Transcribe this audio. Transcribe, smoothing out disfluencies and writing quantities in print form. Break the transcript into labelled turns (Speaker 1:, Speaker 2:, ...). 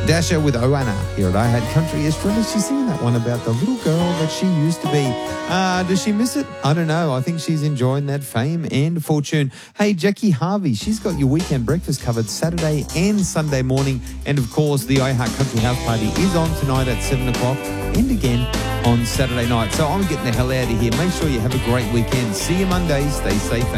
Speaker 1: Dasher with Oana here at iHeart Country. Estrella, she's singing that one about the little girl that she used to be. Does she miss it? I don't know. I think she's enjoying that fame and fortune. Hey, Jackie Harvey, she's got your weekend breakfast covered Saturday and Sunday morning. And, of course, the iHeart Country House Party is on tonight at 7 o'clock and again on Saturday night. So I'm getting the hell out of here. Make sure you have a great weekend. See you Monday. Stay safe.